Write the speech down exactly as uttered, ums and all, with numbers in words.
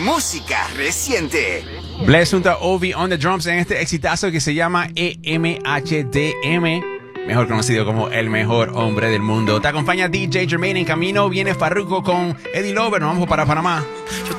música reciente. Bless junto a Ovi on the drums en este exitazo que se llama E M H D M, mejor conocido como el mejor hombre del mundo. Te acompaña D J Jermaine en camino. Viene Farruko con Eddie Lover. Nos vamos para Panamá.